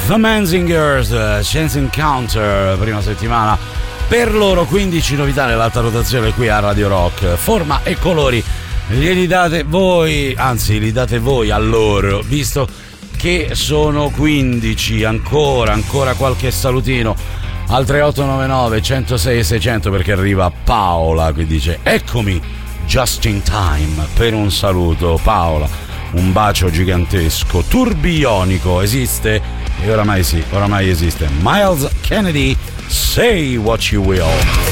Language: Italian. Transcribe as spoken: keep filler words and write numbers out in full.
The Menzingers, Chance Encounter, prima settimana per loro, quindici novità nell'alta rotazione qui a Radio Rock. Forma e colori glieli date voi, anzi li date voi a loro, visto che sono quindici. Ancora, ancora qualche salutino al tre otto nove nove uno zero sei sei zero zero, perché arriva Paola che dice eccomi just in time per un saluto. Paola, un bacio gigantesco, turbionico, esiste? E oramai sì, oramai esiste. Miles Kennedy, say what you will.